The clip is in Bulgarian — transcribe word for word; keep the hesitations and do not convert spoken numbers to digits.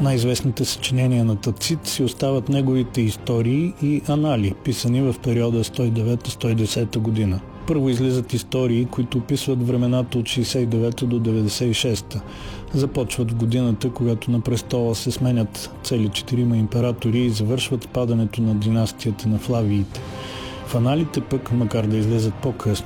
най-известните съчинения на Тацит си остават неговите истории и анали, писани в периода сто и девета - сто и десета година. Първо излизат истории, които описват времената от шейсет и девета до деветдесет и шеста. Започват в годината, когато на престола се сменят цели четирима императори и завършват падането на династията на Флавиите. В аналите пък, макар да излезат по-късно,